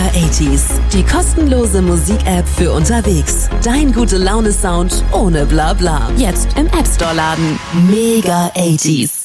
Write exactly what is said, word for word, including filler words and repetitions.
achtziger, die kostenlose Musik-App für unterwegs. Dein gute Laune-Sound ohne Blabla. Jetzt im App Store laden. Mega achtziger.